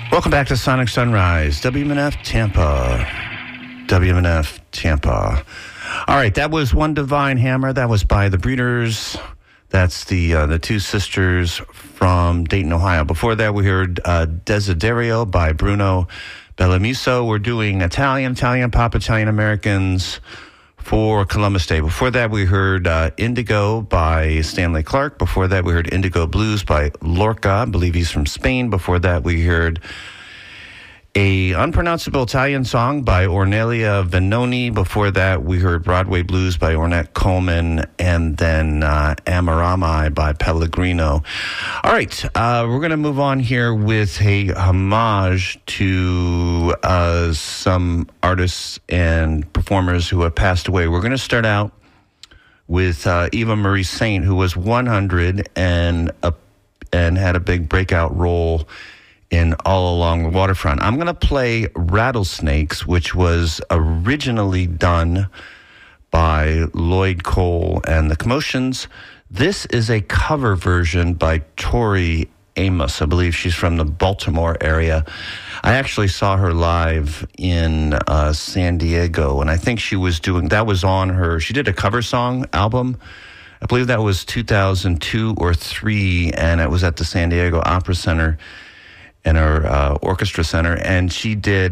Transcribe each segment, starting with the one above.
Welcome back to Sonic Sunrise, WMNF Tampa. WMNF Tampa. All right, that was One Divine Hammer. That was by the Breeders. That's the two sisters from Dayton, Ohio. Before that, we heard Desiderio by Bruno Bellamiso. We're doing Italian pop, Italian Americans for Columbus Day. Before that, we heard Indigo by Stanley Clarke. Before that, we heard Indigo Blues by Lorca. I believe he's from Spain. Before that, we heard a unpronounceable Italian song by Ornelia Venoni. Before that, we heard Broadway Blues by Ornette Coleman, and then Amoramai by Pellegrino. All right, we're going to move on here with a homage to some artists and performers who have passed away. We're going to start out with Eva Marie Saint, who was 100 and had a big breakout role in All Along the Waterfront. I'm going to play Rattlesnakes, which was originally done by Lloyd Cole and the Commotions. This is a cover version by Tori Amos. I believe she's from the Baltimore area. I actually saw her live in San Diego, and I think she was she did a cover song album. I believe that was 2002 or 3, and it was at the San Diego Opera Center in her orchestra center, and she did,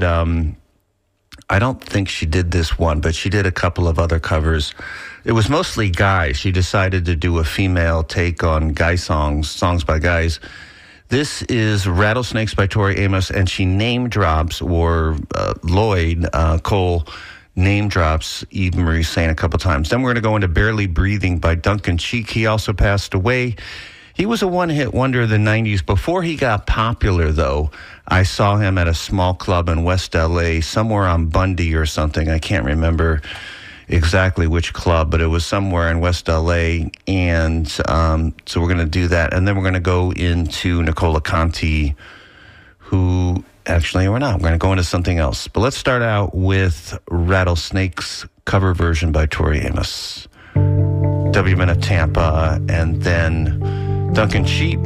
I don't think she did this one, but she did a couple of other covers. It was mostly guys. She decided to do a female take on guy songs by guys. This is Rattlesnakes by Tori Amos, and she name drops, or Lloyd Cole name drops Eva Marie Saint a couple times. Then we're going to go into Barely Breathing by Duncan Sheik. He also passed away. He was a one-hit wonder in the 90s. Before he got popular, though, I saw him at a small club in West L.A., somewhere on Bundy or something. I can't remember exactly which club, but it was somewhere in West L.A., and so we're going to do that. And then we're going to go into Nicola Conti, who actually, we're not. We're going to go into something else. But let's start out with Rattlesnakes cover version by Tori Amos. WMNF Tampa, and then Duncan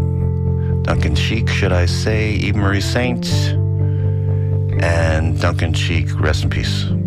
Sheik, should I say, Eva Marie Saint, and Duncan Sheik, rest in peace.